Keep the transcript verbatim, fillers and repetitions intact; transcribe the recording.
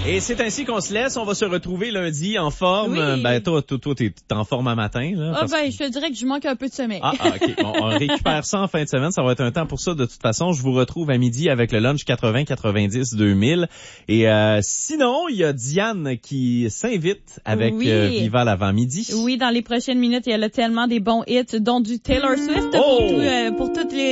Et c'est ainsi qu'on se laisse. On va se retrouver lundi en forme. Oui. Ben, toi, toi, toi, t'es en forme à matin, là. Ah, ben, je te dirais que je manque un peu de sommeil. Ah, ah, OK. Bon, on récupère ça en fin de semaine. Ça va être un temps pour ça. De toute façon, je vous retrouve à midi avec le lunch quatre-vingts, quatre-vingt-dix, deux mille. Et euh, sinon, il y a Diane qui s'invite avec Oui. euh, Viva l'avant-midi. Oui, dans les prochaines minutes, il y a là tellement des bons hits, dont du Taylor Swift Oh! pour, tout, euh, pour toutes les